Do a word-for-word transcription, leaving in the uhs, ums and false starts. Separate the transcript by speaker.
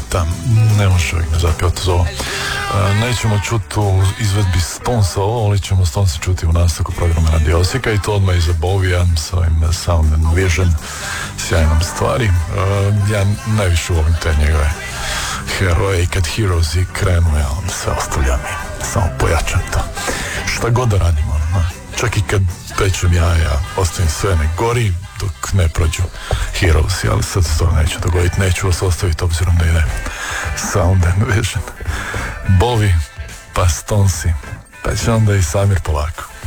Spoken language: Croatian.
Speaker 1: Da, ne može čovjek ne zapjevati za ovo. Nećemo čuti u izvedbi Stonesa ovo, ali ćemo Stonesa čuti u nastavku programa Radio Osijeka i to odmah iza Bovija s ovim Sound and Vision, sjajnom stvari. Ja najviše volim te njegove heroje i kad Heroes i krenu, ja onda sve ostavlja mi, samo pojačam to. Šta god da radimo, no. Čak i kad pečem jaja, ostavim sve ne gori dok ne prođu Heroes, ali sad se to neće dogoditi, neću vas ostaviti obzirom da ide Sound and Vision. Bovi, pa Stonesi, pa će onda i Samir polako.